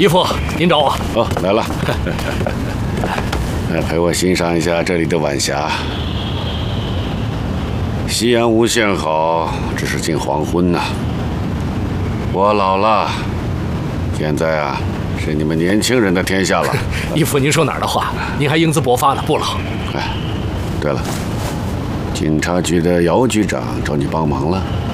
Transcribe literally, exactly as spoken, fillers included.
义父，您找我？ 哦，来了。来陪我欣赏一下这里的晚霞。夕阳无限好，只是近黄昏呐、啊。我老了，现在啊，是你们年轻人的天下了。 义父，您说哪儿的话？您还英姿勃发呢，不老。 哎，对了，警察局的姚局长找你帮忙了。